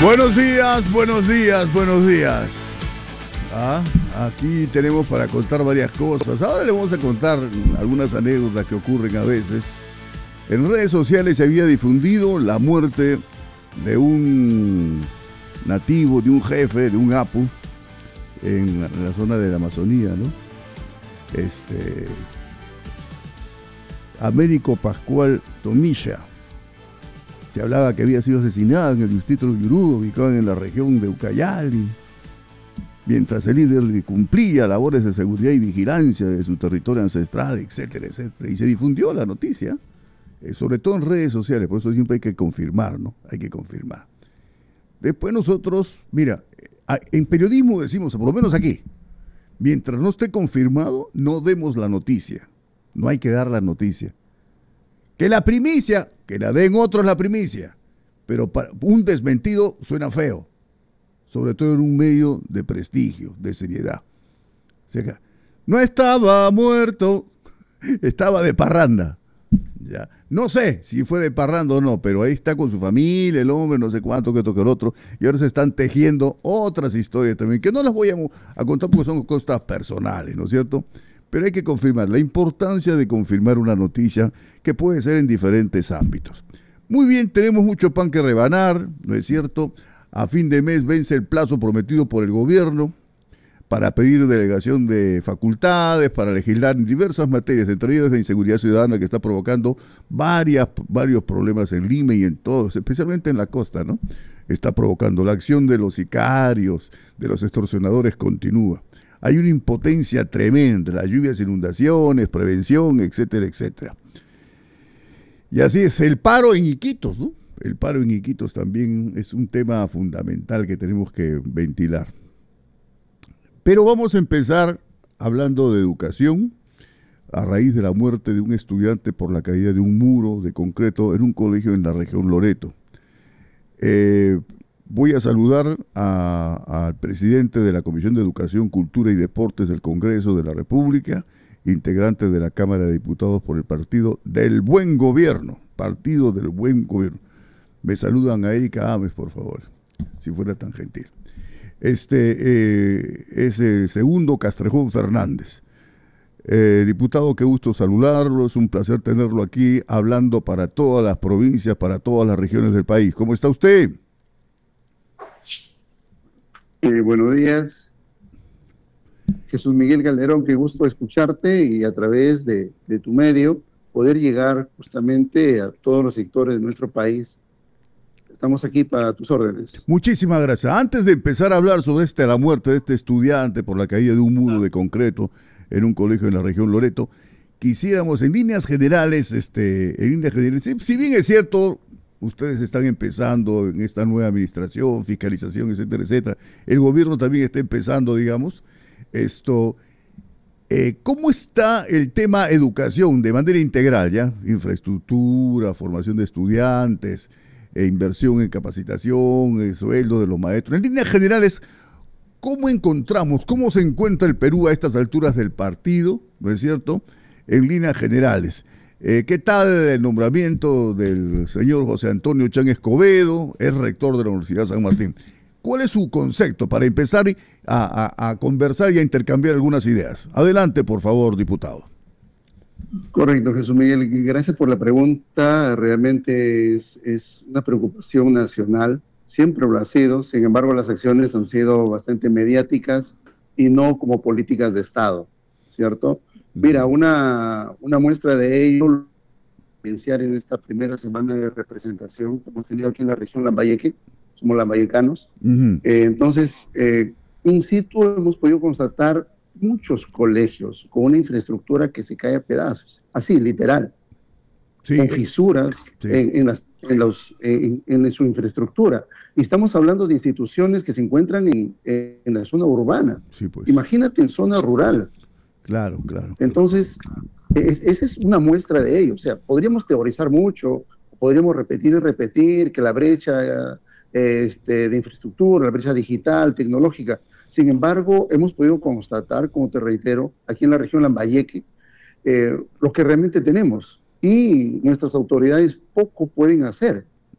Buenos días, buenos días, buenos días. Aquí tenemos para contar varias cosas. Ahora le vamos a contar algunas anécdotas que ocurren a veces. En redes sociales se había difundido la muerte de un nativo, de un jefe, de un apu, en la zona de la Amazonía, ¿no? Américo Pascual Tomilla. Se hablaba que había sido asesinado en el distrito de Uyurú, ubicado en la región de Ucayali, mientras el líder cumplía labores de seguridad y vigilancia de su territorio ancestral, etcétera, etcétera. Y se difundió la noticia, sobre todo en redes sociales, por eso siempre hay que confirmar, ¿no? Hay que confirmar. Después nosotros, mira, en periodismo decimos, por lo menos aquí, mientras no esté confirmado, no demos la noticia. No hay que dar la noticia. Que la primicia, que la den otros la primicia, pero para un desmentido suena feo, sobre todo en un medio de prestigio, de seriedad. O sea, no estaba muerto, estaba de parranda. Ya. No sé si fue de parranda o no, pero ahí está con su familia, el hombre, no sé cuánto, que esto, que el otro, y ahora se están tejiendo otras historias también, que no las voy a contar porque son cosas personales, ¿no es cierto? Pero hay que confirmar, la importancia de confirmar una noticia que puede ser en diferentes ámbitos. Muy bien, tenemos mucho pan que rebanar, ¿no es cierto? A fin de mes vence el plazo prometido por el gobierno para pedir delegación de facultades, para legislar en diversas materias, entre ellas de inseguridad ciudadana, que está provocando varios problemas en Lima y en todos, especialmente en la costa, ¿no? Está provocando la acción de los sicarios, de los extorsionadores continúa. Hay una impotencia tremenda, las lluvias, inundaciones, prevención, etcétera, etcétera. Y así es, el paro en Iquitos, ¿no? El paro en Iquitos también es un tema fundamental que tenemos que ventilar. Pero vamos a empezar hablando de educación, a raíz de la muerte de un estudiante por la caída de un muro de concreto en un colegio en la región Loreto. Voy a saludar al presidente de la Comisión de Educación, Cultura y Deportes del Congreso de la República, integrante de la Cámara de Diputados por el Partido del Buen Gobierno. Partido del Buen Gobierno. Me saludan a Erika Ames, por favor, si fuera tan gentil. Es el segundo Castrejón Fernández. Diputado, qué gusto saludarlo, es un placer tenerlo aquí hablando para todas las provincias, para todas las regiones del país. ¿Cómo está usted? Buenos días, Jesús Miguel Calderón, qué gusto escucharte y a través de tu medio poder llegar justamente a todos los sectores de nuestro país. Estamos aquí para tus órdenes. Muchísimas gracias. Antes de empezar a hablar sobre la muerte de este estudiante por la caída de un muro de concreto en un colegio en la región Loreto, quisiéramos en líneas generales, si bien es cierto, ustedes están empezando en esta nueva administración, fiscalización, etcétera, etcétera. El gobierno también está empezando, digamos. ¿Cómo está el tema educación de manera integral, ya? Infraestructura, formación de estudiantes, inversión en capacitación, sueldo de los maestros. En líneas generales, cómo se encuentra el Perú a estas alturas del partido, ¿no es cierto? En líneas generales. ¿Qué tal el nombramiento del señor José Antonio Chang Escobedo? Es rector de la Universidad San Martín. ¿Cuál es su concepto para empezar a conversar y a intercambiar algunas ideas? Adelante, por favor, diputado. Correcto, Jesús Miguel. Gracias por la pregunta. Realmente es una preocupación nacional. Siempre lo ha sido. Sin embargo, las acciones han sido bastante mediáticas y no como políticas de Estado, ¿cierto? Mira, una muestra de ello, evidenciar en esta primera semana de representación que hemos tenido aquí en la región Lambayeque, somos lambayecanos. Entonces, in situ hemos podido constatar muchos colegios con una infraestructura que se cae a pedazos, así, literal, sí, con fisuras sí, en su infraestructura. Y estamos hablando de instituciones que se encuentran en la zona urbana. Sí, pues. Imagínate en zona rural. Claro, claro. Entonces, esa es una muestra de ello. O sea, podríamos teorizar mucho, podríamos repetir y repetir que la brecha de infraestructura, la brecha digital, tecnológica. Sin embargo, hemos podido constatar, como te reitero, aquí en la región Lambayeque, lo que realmente tenemos. Y nuestras autoridades poco pueden hacer.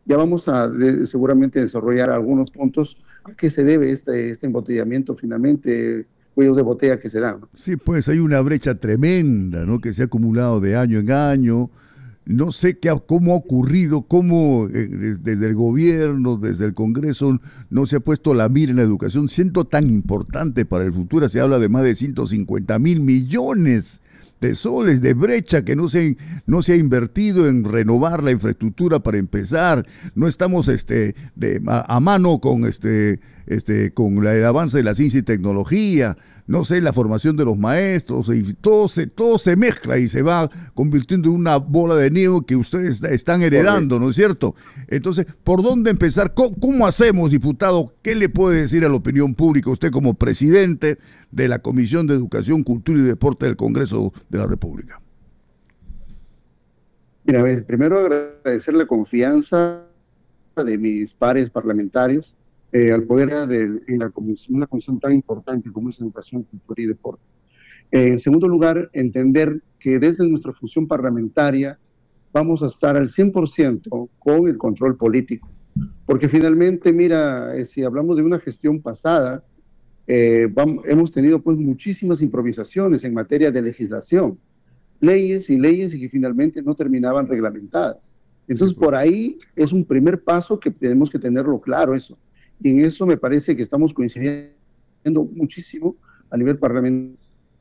Ya vamos a seguramente desarrollar algunos puntos a qué se debe este embotellamiento finalmente, cuellos de botella que se dan, ¿no? Sí, pues hay una brecha tremenda, ¿no? Que se ha acumulado de año en año. No sé cómo ha ocurrido, cómo desde el gobierno, desde el Congreso, no se ha puesto la mira en la educación, siendo tan importante para el futuro. Se habla de más de 150.000 millones de soles de brecha que no se ha invertido en renovar la infraestructura para empezar. No estamos a mano con con el avance de la ciencia y tecnología. No sé, la formación de los maestros, y todo se mezcla y se va convirtiendo en una bola de nieve que ustedes están heredando, ¿no es cierto? Entonces, ¿por dónde empezar? ¿Cómo hacemos, diputado? ¿Qué le puede decir a la opinión pública usted como presidente de la Comisión de Educación, Cultura y Deporte del Congreso de la República? Mira, a ver, primero agradecer la confianza de mis pares parlamentarios al poder en una comisión tan importante como es Educación, Cultura y Deporte. En segundo lugar, entender que desde nuestra función parlamentaria vamos a estar al 100% con el control político, porque finalmente, mira, si hablamos de una gestión pasada, hemos tenido pues muchísimas improvisaciones en materia de legislación, leyes y que finalmente no terminaban reglamentadas. Entonces, por ahí es un primer paso que tenemos que tenerlo claro eso. Y en eso me parece que estamos coincidiendo muchísimo a nivel parlamentario.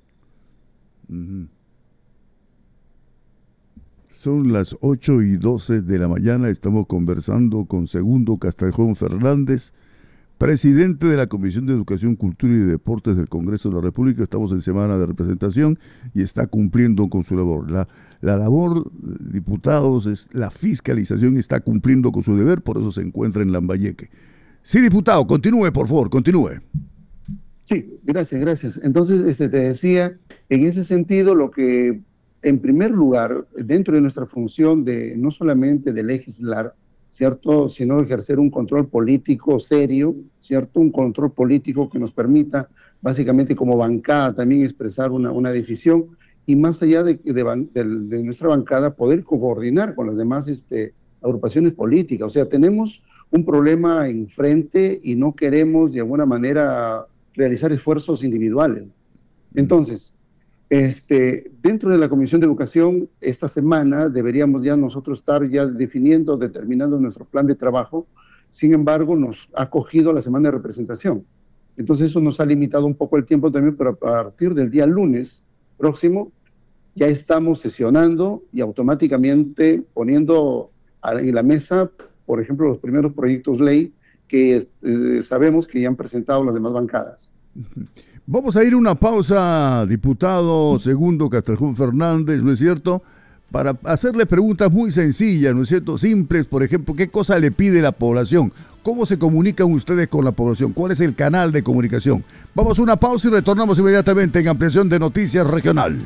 Son las 8:12 de la mañana, estamos conversando con Segundo Castrejón Fernández, presidente de la Comisión de Educación, Cultura y Deportes del Congreso de la República. Estamos en semana de representación y está cumpliendo con su labor. La labor, diputados, es la fiscalización, está cumpliendo con su deber, por eso se encuentra en Lambayeque. Sí, diputado, continúe, por favor, continúe. Sí, gracias. Entonces, te decía, en ese sentido, lo que, en primer lugar, dentro de nuestra función de no solamente de legislar, ¿cierto?, sino ejercer un control político serio, ¿cierto?, un control político que nos permita, básicamente como bancada, también expresar una decisión, y más allá de nuestra bancada, poder coordinar con las demás agrupaciones políticas. O sea, tenemos un problema enfrente y no queremos de alguna manera realizar esfuerzos individuales. Entonces, dentro de la Comisión de Educación, esta semana deberíamos ya nosotros estar ya determinando nuestro plan de trabajo. Sin embargo, nos ha cogido la semana de representación. Entonces, eso nos ha limitado un poco el tiempo también, pero a partir del día lunes próximo, ya estamos sesionando y automáticamente poniendo en la mesa, por ejemplo, los primeros proyectos ley que sabemos que ya han presentado las demás bancadas. Vamos a ir a una pausa, diputado Segundo Castrejón Fernández, ¿no es cierto?, para hacerle preguntas muy sencillas, ¿no es cierto?, simples. Por ejemplo, ¿qué cosa le pide la población? ¿Cómo se comunican ustedes con la población? ¿Cuál es el canal de comunicación? Vamos a una pausa y retornamos inmediatamente en Ampliación de Noticias Regional.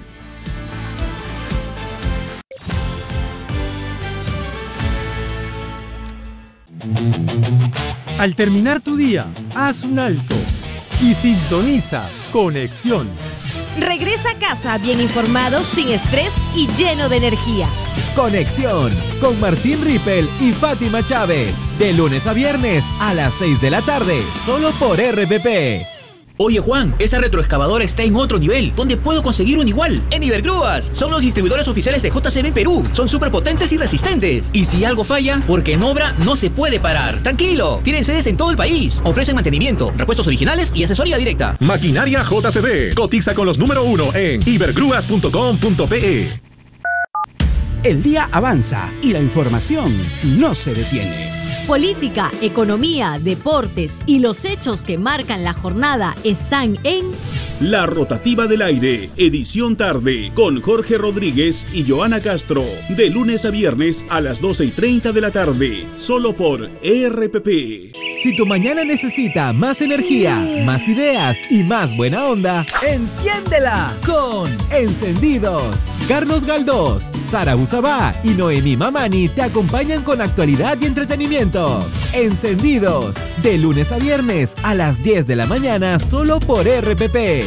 Al terminar tu día, haz un alto y sintoniza Conexión. Regresa a casa bien informado, sin estrés y lleno de energía. Conexión con Martín Rippel y Fátima Chávez. De lunes a viernes a las 6 de la tarde, solo por RPP. Oye Juan, esa retroexcavadora está en otro nivel. ¿Dónde puedo conseguir un igual? En Ibergrúas. Son los distribuidores oficiales de JCB en Perú. Son súper potentes y resistentes. Y si algo falla, porque en obra no se puede parar. Tranquilo, tienen sedes en todo el país. Ofrecen mantenimiento, repuestos originales y asesoría directa. Maquinaria JCB. Cotiza con los número 1 en ibergrúas.com.pe. El día avanza y la información no se detiene. Política, economía, deportes y los hechos que marcan la jornada están en La Rotativa del Aire, edición tarde, con Jorge Rodríguez y Joana Castro, de lunes a viernes a las 12:30 de la tarde, solo por RPP. Si tu mañana necesita más energía, más ideas y más buena onda, enciéndela con Encendidos. Carlos Galdós, Sara Usabá y Noemí Mamani te acompañan con actualidad y entretenimiento. Encendidos, de lunes a viernes a las 10 de la mañana, solo por RPP.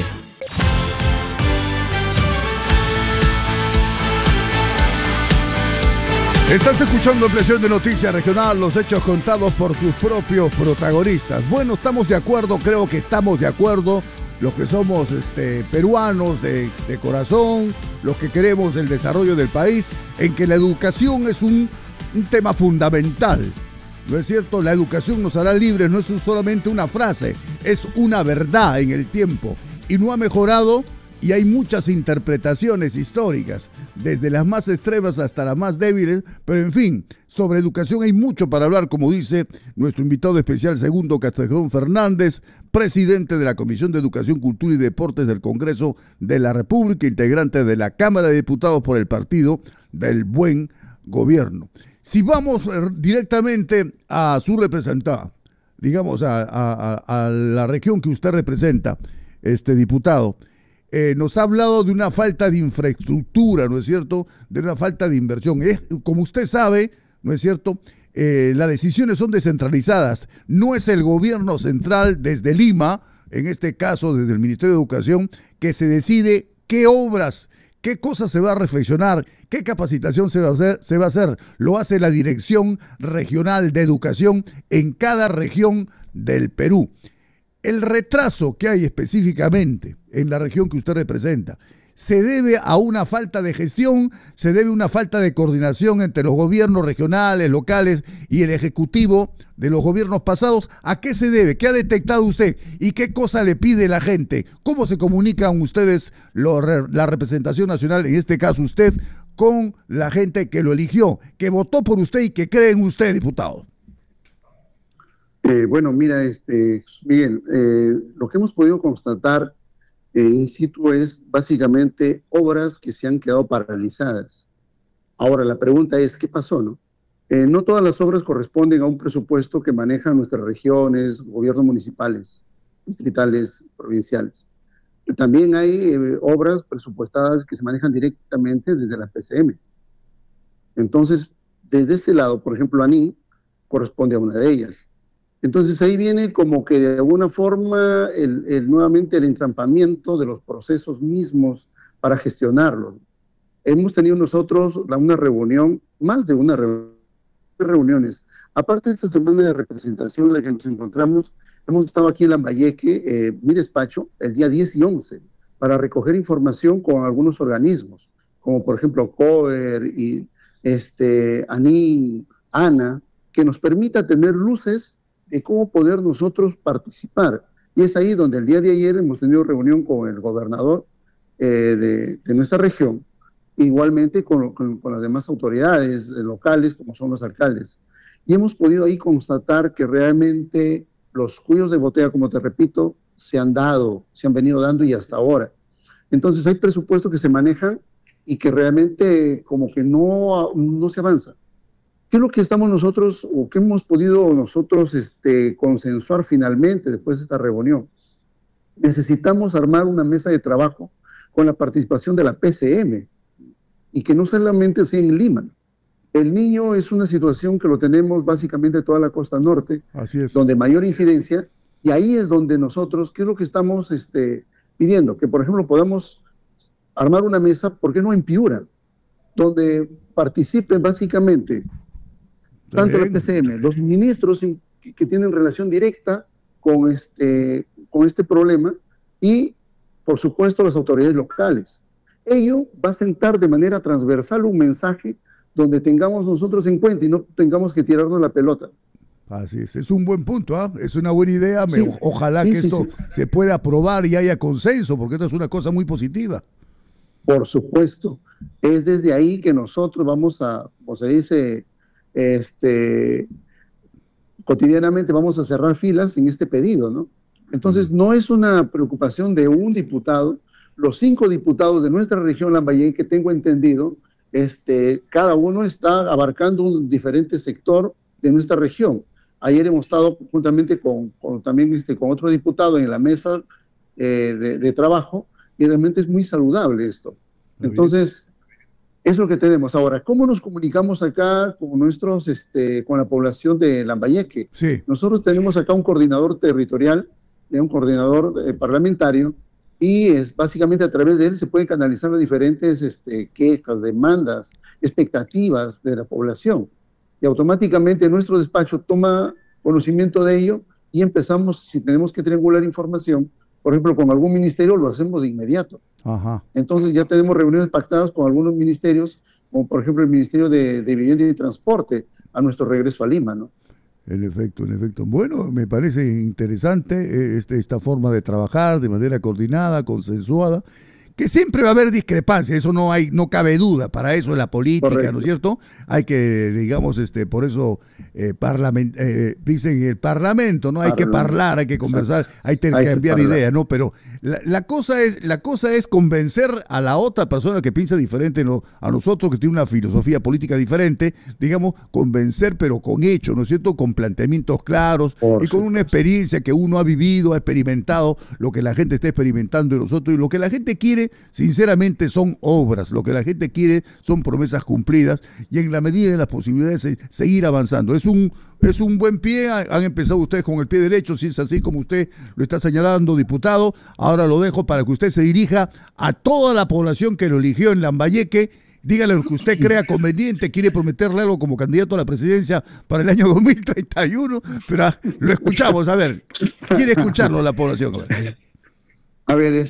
Estás escuchando Ampliación de Noticias Regional, los hechos contados por sus propios protagonistas. Bueno, estamos de acuerdo, creo que estamos de acuerdo, los que somos peruanos de corazón, los que queremos el desarrollo del país, en que la educación es un tema fundamental. ¿No es cierto? La educación nos hará libres, no es solamente una frase, es una verdad en el tiempo. Y no ha mejorado. Y hay muchas interpretaciones históricas, desde las más extremas hasta las más débiles, pero en fin, sobre educación hay mucho para hablar, como dice nuestro invitado especial Segundo Castrejón Fernández, presidente de la Comisión de Educación, Cultura y Deportes del Congreso de la República, integrante de la Cámara de Diputados por el Partido del Buen Gobierno. Si vamos directamente a su representante, digamos a la región que usted representa, diputado, nos ha hablado de una falta de infraestructura, ¿no es cierto?, de una falta de inversión. Como usted sabe, ¿no es cierto?, las decisiones son descentralizadas. No es el gobierno central desde Lima, en este caso desde el Ministerio de Educación, que se decide qué obras, qué cosas se va a reflexionar, qué capacitación se va a hacer. Lo hace la Dirección Regional de Educación en cada región del Perú. El retraso que hay específicamente en la región que usted representa, ¿se debe a una falta de gestión? ¿Se debe a una falta de coordinación entre los gobiernos regionales, locales y el ejecutivo de los gobiernos pasados? ¿A qué se debe? ¿Qué ha detectado usted? ¿Y qué cosa le pide la gente? ¿Cómo se comunican ustedes, la representación nacional, en este caso usted, con la gente que lo eligió, que votó por usted y que cree en usted, diputado? Bueno, mira, Miguel, lo que hemos podido constatar in situ es básicamente obras que se han quedado paralizadas. Ahora, la pregunta es, ¿qué pasó, no? No todas las obras corresponden a un presupuesto que manejan nuestras regiones, gobiernos municipales, distritales, provinciales. También hay obras presupuestadas que se manejan directamente desde la PCM. Entonces, desde ese lado, por ejemplo, ANIN corresponde a una de ellas. Entonces ahí viene como que de alguna forma nuevamente el entrampamiento de los procesos mismos para gestionarlos. Hemos tenido nosotros una reunión, más de una reuniones. Aparte de esta semana de representación en la que nos encontramos, hemos estado aquí en Lambayeque, mi despacho, el día 10 y 11, para recoger información con algunos organismos, como por ejemplo COER y ANIN, ANA, que nos permita tener luces de cómo poder nosotros participar. Y es ahí donde el día de ayer hemos tenido reunión con el gobernador de nuestra región, igualmente con las demás autoridades locales, como son los alcaldes. Y hemos podido ahí constatar que realmente los cuellos de botella, como te repito, se han venido dando y hasta ahora. Entonces hay presupuestos que se manejan y que realmente como que no se avanza. ¿Qué es lo que estamos nosotros, o qué hemos podido nosotros consensuar finalmente después de esta reunión? Necesitamos armar una mesa de trabajo con la participación de la PCM, y que no solamente sea en Lima. El niño es una situación que lo tenemos básicamente toda la costa norte, así es, donde mayor incidencia, y ahí es donde nosotros, ¿qué es lo que estamos pidiendo? Que, por ejemplo, podamos armar una mesa, ¿por qué no en Piura? Donde participen básicamente tanto la PCM, los ministros que tienen relación directa con este problema y, por supuesto, las autoridades locales. Ello va a sentar de manera transversal un mensaje donde tengamos nosotros en cuenta y no tengamos que tirarnos la pelota. Así es un buen punto, ¿eh? Es una buena idea. Sí, ojalá que esto se pueda aprobar y haya consenso, porque esto es una cosa muy positiva. Por supuesto, es desde ahí que nosotros vamos a, como se dice, cotidianamente vamos a cerrar filas en este pedido, ¿no? Entonces no es una preocupación de un diputado. Los 5 diputados de nuestra región Lambayeque, que tengo entendido, cada uno está abarcando un diferente sector de nuestra región. Ayer hemos estado juntamente con otro diputado en la mesa de trabajo, y realmente es muy saludable esto. Entonces, es lo que tenemos. Ahora, ¿cómo nos comunicamos acá con con la población de Lambayeque? Sí. Nosotros tenemos acá un coordinador territorial, un coordinador parlamentario, y básicamente a través de él se pueden canalizar las diferentes quejas, demandas, expectativas de la población. Y automáticamente nuestro despacho toma conocimiento de ello y empezamos, si tenemos que triangular información, por ejemplo, con algún ministerio, lo hacemos de inmediato. Ajá. Entonces ya tenemos reuniones pactadas con algunos ministerios, como por ejemplo el Ministerio de Vivienda y Transporte, a nuestro regreso a Lima, ¿no? En efecto, en efecto. Bueno, me parece interesante esta forma de trabajar de manera coordinada, consensuada, que siempre va a haber discrepancia, eso no cabe duda, para eso es la política, correcto, ¿no es cierto? Hay que, digamos, por eso dicen el parlamento, ¿no? Hay que hablar, hay que conversar, hay que cambiar ideas, ¿no? Pero la cosa es convencer a la otra persona que piensa diferente a nosotros, que tiene una filosofía política diferente, digamos, convencer, pero con hechos, ¿no es cierto? Con planteamientos claros y con una experiencia que uno ha vivido, ha experimentado, lo que la gente está experimentando de nosotros, y lo que la gente quiere, sinceramente, son obras. Lo que la gente quiere son promesas cumplidas, y en la medida de las posibilidades seguir avanzando. Es un buen pie. Han empezado ustedes con el pie derecho, si es así como usted lo está señalando, diputado. Ahora lo dejo para que usted se dirija a toda la población que lo eligió en Lambayeque. Dígale lo que usted crea conveniente. Quiere prometerle algo como candidato a la presidencia para el año 2031, pero lo escuchamos. A ver, quiere escucharlo la población. A ver,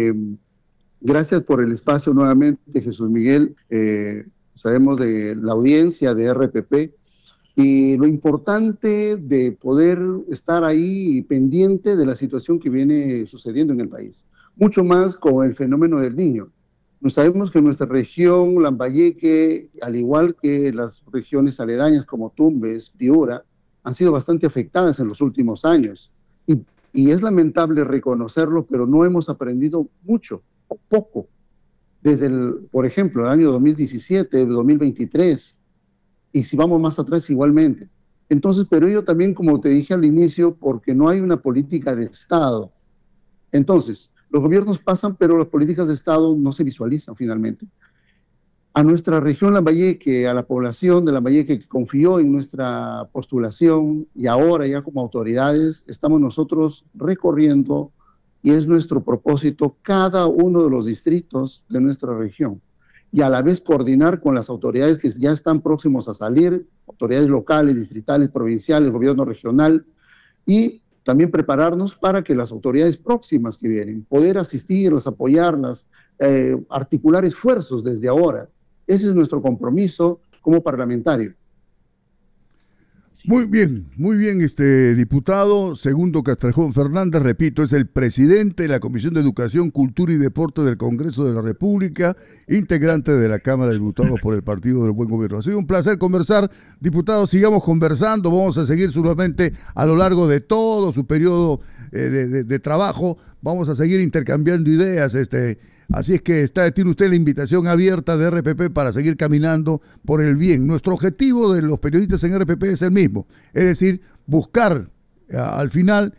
gracias por el espacio nuevamente, Jesús Miguel. Sabemos de la audiencia de RPP y lo importante de poder estar ahí pendiente de la situación que viene sucediendo en el país. Mucho más con el fenómeno del Niño. Sabemos que nuestra región, Lambayeque, al igual que las regiones aledañas como Tumbes, Piura, han sido bastante afectadas en los últimos años. Y es lamentable reconocerlo, pero no hemos aprendido mucho, o poco, desde por ejemplo, el año 2017, 2023, y si vamos más atrás igualmente. Entonces, pero ello también, como te dije al inicio, porque no hay una política de Estado. Entonces, los gobiernos pasan, pero las políticas de Estado no se visualizan finalmente. A nuestra región Lambayeque, a la población de Lambayeque que confió en nuestra postulación, y ahora ya como autoridades estamos nosotros recorriendo, y es nuestro propósito, cada uno de los distritos de nuestra región, y a la vez coordinar con las autoridades que ya están próximos a salir, autoridades locales, distritales, provinciales, gobierno regional, y también prepararnos para que las autoridades próximas que vienen, poder asistirlas, apoyarlas, articular esfuerzos desde ahora. Ese es nuestro compromiso como parlamentario. Muy bien, diputado Segundo Castrejón Fernández, repito, es el presidente de la Comisión de Educación, Cultura y Deporte del Congreso de la República, integrante de la Cámara de Diputados por el Partido del Buen Gobierno. Ha sido un placer conversar, diputado, sigamos conversando, vamos a seguir seguramente a lo largo de todo su periodo de trabajo, vamos a seguir intercambiando ideas, así es que tiene usted la invitación abierta de RPP para seguir caminando por el bien. Nuestro objetivo de los periodistas en RPP es el mismo, es decir, buscar al final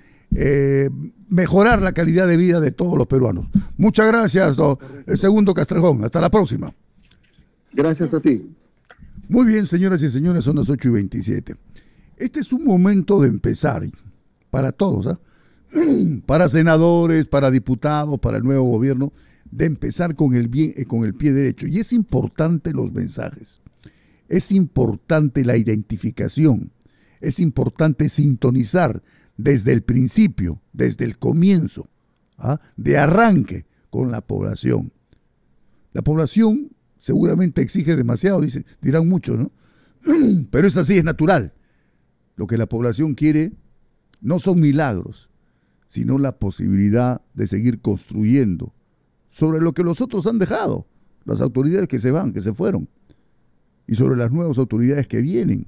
mejorar la calidad de vida de todos los peruanos. Muchas gracias, Segundo Castrejón. Hasta la próxima. Gracias a ti. Muy bien, señoras y señores, son las 8:27. Este es un momento de empezar para todos, para senadores, para diputados, para el nuevo gobierno, de empezar con el bien, con el pie derecho. Y es importante los mensajes, es importante la identificación, es importante sintonizar desde el principio, desde el comienzo, de arranque con la población. La población seguramente exige demasiado, dirán muchos, ¿no? Pero es así, es natural. Lo que la población quiere no son milagros, sino la posibilidad de seguir construyendo sobre lo que los otros han dejado, las autoridades que se van, que se fueron, y sobre las nuevas autoridades que vienen.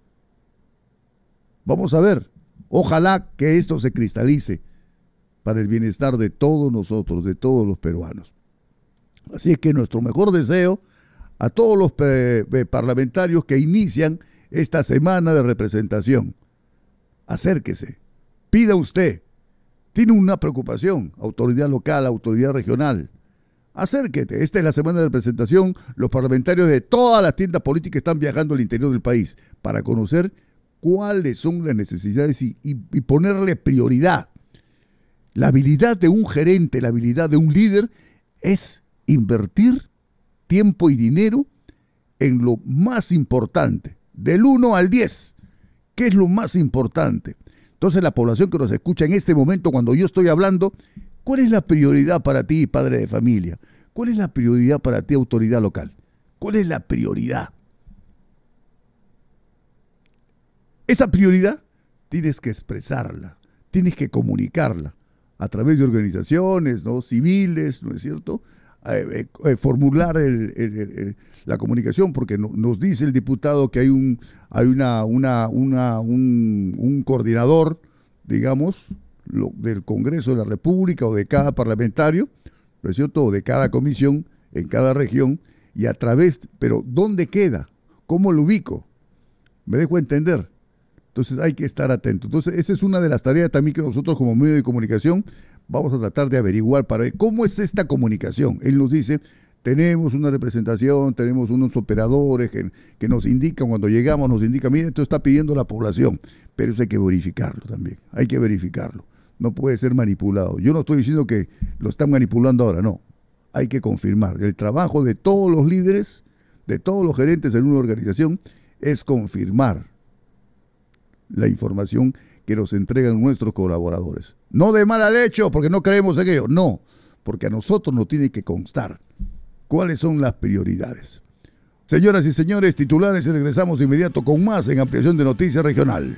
Vamos a ver, ojalá que esto se cristalice para el bienestar de todos nosotros, de todos los peruanos. Así es que nuestro mejor deseo a todos los parlamentarios que inician esta semana de representación. Acérquese, pida usted. Tiene una preocupación, autoridad local, autoridad regional. Acérquete, esta es la semana de representación. Los parlamentarios de todas las tiendas políticas están viajando al interior del país para conocer cuáles son las necesidades y ponerle prioridad. La habilidad de un gerente, la habilidad de un líder es invertir tiempo y dinero en lo más importante, del 1 al 10. ¿Qué es lo más importante? Entonces, la población que nos escucha en este momento, cuando yo estoy hablando, ¿cuál es la prioridad para ti, padre de familia? ¿Cuál es la prioridad para ti, autoridad local? ¿Cuál es la prioridad? Esa prioridad tienes que expresarla, tienes que comunicarla a través de organizaciones, ¿no?, civiles, ¿no es cierto? Formular la comunicación, porque nos dice el diputado que hay un coordinador, digamos, del Congreso de la República o de cada parlamentario, ¿no es cierto?, o de cada comisión en cada región, y a través, pero ¿dónde queda? ¿Cómo lo ubico? ¿Me dejo entender? Entonces hay que estar atento. Entonces esa es una de las tareas también que nosotros como medio de comunicación vamos a tratar de averiguar para ver cómo es esta comunicación. Él nos dice, tenemos una representación, tenemos unos operadores que nos indican, cuando llegamos nos indican, mire, esto está pidiendo la población, pero eso hay que verificarlo también, hay que verificarlo. No puede ser manipulado. Yo no estoy diciendo que lo están manipulando ahora, no. Hay que confirmar. El trabajo de todos los líderes, de todos los gerentes en una organización, es confirmar la información que nos entregan nuestros colaboradores. No de mala leche, porque no creemos en ello, no, porque a nosotros nos tiene que constar cuáles son las prioridades. Señoras y señores, titulares, y regresamos de inmediato con más en Ampliación de Noticias Regional.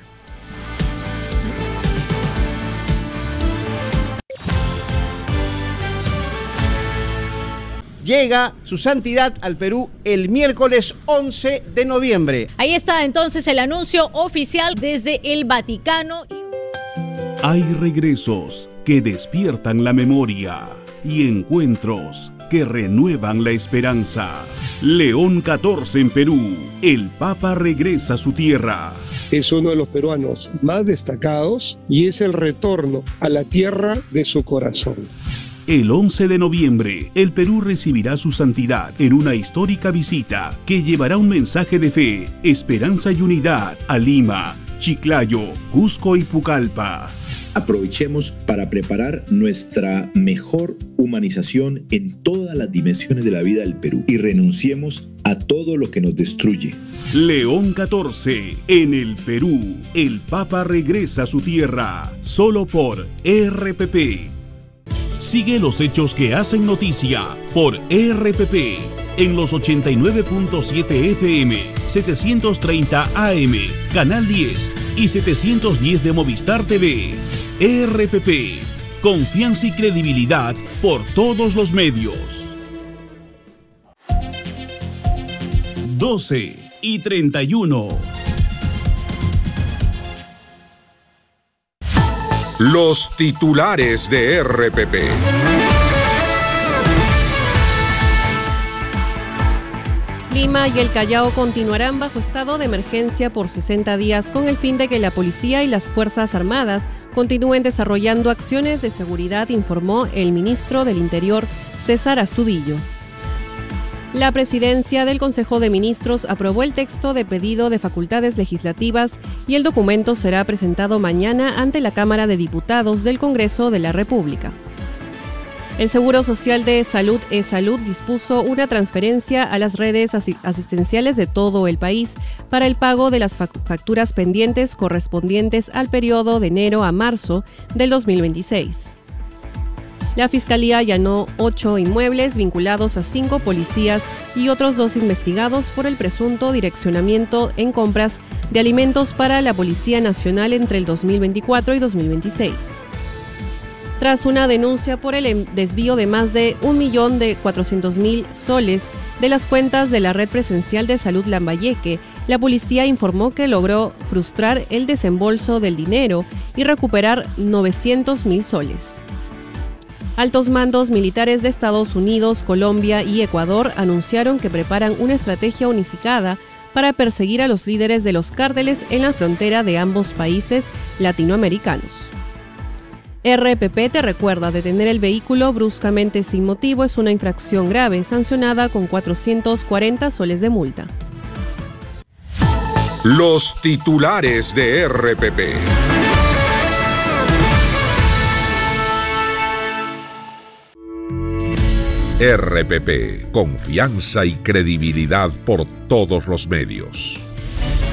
Llega su santidad al Perú el miércoles 11 de noviembre. Ahí está entonces el anuncio oficial desde el Vaticano. Hay regresos que despiertan la memoria y encuentros que renuevan la esperanza. León XIV en Perú. El Papa regresa a su tierra. Es uno de los peruanos más destacados y es el retorno a la tierra de su corazón. El 11 de noviembre, el Perú recibirá su santidad en una histórica visita que llevará un mensaje de fe, esperanza y unidad a Lima, Chiclayo, Cusco y Pucallpa. Aprovechemos para preparar nuestra mejor humanización en todas las dimensiones de la vida del Perú y renunciemos a todo lo que nos destruye. León XIV en el Perú. El Papa regresa a su tierra, solo por RPP. Sigue los hechos que hacen noticia por RPP en los 89.7 FM, 730 AM, Canal 10 y 710 de Movistar TV. RPP, confianza y credibilidad por todos los medios. 12:31. Los titulares de RPP. Lima y el Callao continuarán bajo estado de emergencia por 60 días con el fin de que la policía y las Fuerzas Armadas continúen desarrollando acciones de seguridad, informó el ministro del Interior, César Astudillo. La presidencia del Consejo de Ministros aprobó el texto de pedido de facultades legislativas y el documento será presentado mañana ante la Cámara de Diputados del Congreso de la República. El Seguro Social de Salud eSalud dispuso una transferencia a las redes asistenciales de todo el país para el pago de las facturas pendientes correspondientes al periodo de enero a marzo del 2026. La Fiscalía allanó 8 inmuebles vinculados a 5 policías y otros 2 investigados por el presunto direccionamiento en compras de alimentos para la Policía Nacional entre el 2024 y 2026. Tras una denuncia por el desvío de más de 1.400.000 soles de las cuentas de la Red Presencial de Salud Lambayeque, la policía informó que logró frustrar el desembolso del dinero y recuperar 900.000 soles. Altos mandos militares de Estados Unidos, Colombia y Ecuador anunciaron que preparan una estrategia unificada para perseguir a los líderes de los cárteles en la frontera de ambos países latinoamericanos. RPP te recuerda, detener el vehículo bruscamente sin motivo es una infracción grave, sancionada con 440 soles de multa. Los titulares de RPP. RPP, confianza y credibilidad por todos los medios.